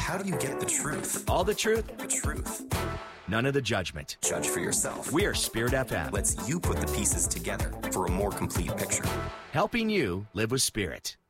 how do you get the truth? All the truth, The truth. none of the judgment. Judge for yourself. We are Spirit FM, Lets you put the pieces together for a more complete picture. helping you live with Spirit.